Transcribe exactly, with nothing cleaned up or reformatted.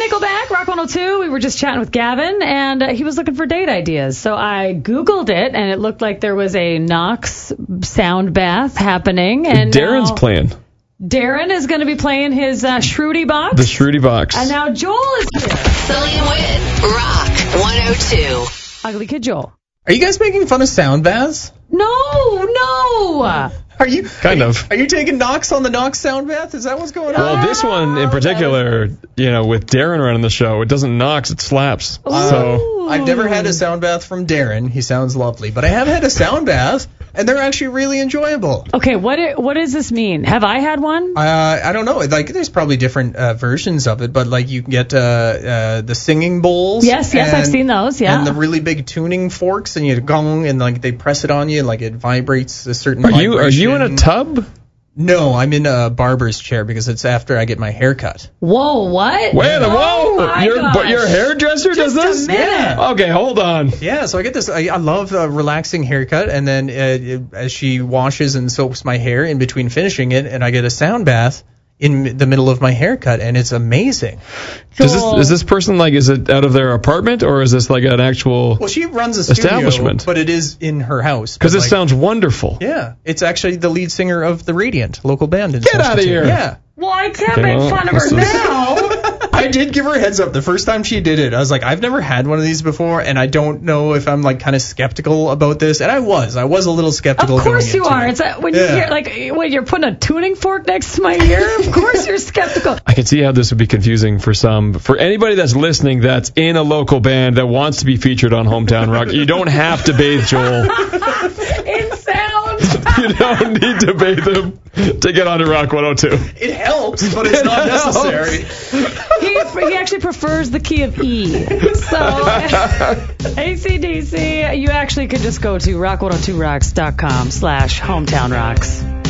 Nickelback, Rock one oh two. We were just chatting with Gavin, and uh, he was looking for date ideas. So I Googled it, and it looked like there was a Knox sound bath happening. And Darren's now playing. Darren is going to be playing his uh, Shruti box. The Shruti box. And now Joel is here. Sully and Win, Rock one oh two. Ugly Kid Joel. Are you guys making fun of sound baths? No, no. Are you kind are of? You, are you taking Knox on the Knox sound bath? Is that what's going on? Well, this one in particular, you know, with Darren running the show, it doesn't knocks, it slaps. Uh, so I've never had a sound bath from Darren. He sounds lovely, but I have had a sound bath, and they're actually really enjoyable. Okay, what it, what does this mean? Have I had one? Uh, I don't know. Like, there's probably different uh, versions of it, but like you can get uh, uh, the singing bowls. Yes, yes, and, I've seen those. Yeah. And the really big tuning forks, and you gong, and like they press it on you, like it vibrates a certain. Are you are vibration. you in a tub? No, I'm in a barber's chair because it's after I get my hair cut. Whoa, what? Wait, whoa! Oh my your gosh. but your hairdresser does Just this? a minute. Yeah. Okay, hold on. Yeah, so I get this. I, I love a relaxing haircut, and then uh, it, as she washes and soaps my hair in between finishing it, and I get a sound bath in the middle of my haircut, and it's amazing. Does this, is this person like, is it out of their apartment or is this like an actual Well, she runs a studio, establishment? but it is in her house. Because But, it like, sounds wonderful. Yeah, it's actually the lead singer of the Radiant, local band. In Get outta Saskatoon. here. Yeah. Well, I can't Okay, make well, fun of her this is- now. I did give her a heads up the first time she did it. I was like, I've never had one of these before, and I don't know if I'm like kind of skeptical about this. And I was. I was a little Of skeptical. course going you into are. it. It's a, when you Yeah. hear like when you're putting a tuning fork next to my ear. Of course you're skeptical. I can see how this would be confusing for some. For anybody that's listening that's in a local band that wants to be featured on Hometown Rock, you don't have to bathe Joel. In sound. You don't need to bathe him to get onto Rock one oh two. It helps, but it's It not helps. necessary. He, he actually prefers the key of E. So, A C D C, you actually could just go to rock one oh two rocks dot com slash hometown rocks.